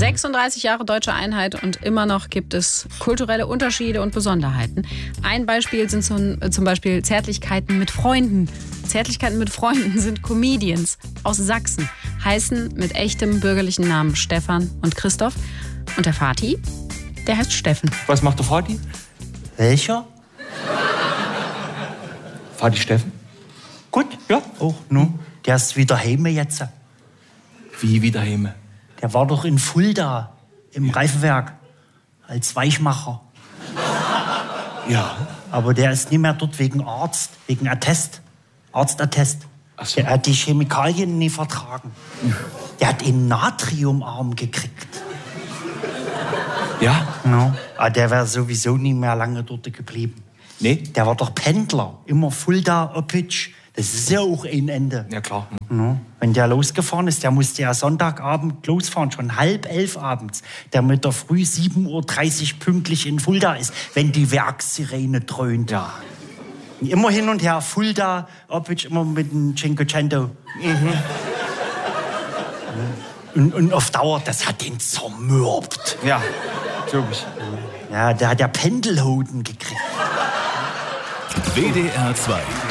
36 Jahre deutsche Einheit und immer noch gibt es kulturelle Unterschiede und Besonderheiten. Ein Beispiel sind zum Beispiel Zärtlichkeiten mit Freunden. Zärtlichkeiten mit Freunden sind Comedians aus Sachsen, heißen mit echtem bürgerlichen Namen Stefan und Christoph. Und der Vati, der heißt Steffen. Was macht der Vati? Welcher? Vati Steffen? Gut, ja. Oh, nu. Der ist wieder heime jetzt. Wie wieder heime? Der war doch in Fulda im Reifenwerk als Weichmacher. Ja. Aber der ist nicht mehr dort wegen Arzt, wegen Attest. Arztattest. Ach so. Der hat die Chemikalien nie vertragen. Der hat einen Natriumarm gekriegt. Ja? No. Aber der wäre sowieso nie mehr lange dort geblieben. Nee? Der war doch Pendler. Immer Fulda, Oppitsch. Das ist ja auch ein Ende. Ja, klar. No. Wenn der losgefahren ist, der musste ja Sonntagabend losfahren, schon 10:30 abends, damit er früh 7:30 Uhr pünktlich in Fulda ist, wenn die Werkssirene dröhnt. Ja. Immer hin und her, Fulda, Oppitsch, immer mit dem Cinquecento. Und auf Dauer, das hat den zermürbt. Ja, glaub ich. Ja, der hat ja Pendelhoden gekriegt. WDR 2